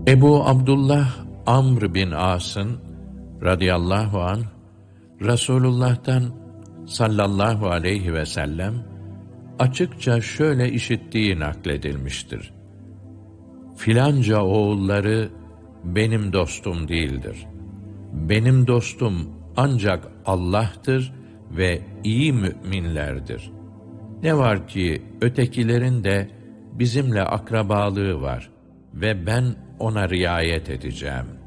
Ebu Abdullah Amr bin As'ın radıyallahu anh, Resulullah'tan sallallahu aleyhi ve sellem açıkça şöyle işittiği nakledilmiştir: Filanca oğulları benim dostum değildir. Benim dostum ancak Allah'tır ve iyi müminlerdir. Ne var ki ötekilerin de bizimle akrabalığı var ve ben ona riayet edeceğim.